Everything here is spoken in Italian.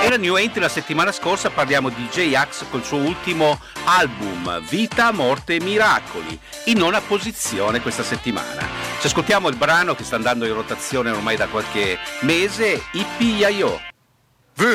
Era New Entry la settimana scorsa, parliamo di J-Ax col suo ultimo album Vita, Morte e Miracoli, in nona posizione questa settimana. Ci ascoltiamo il brano che sta andando in rotazione ormai da qualche mese, Yippee-Yayo.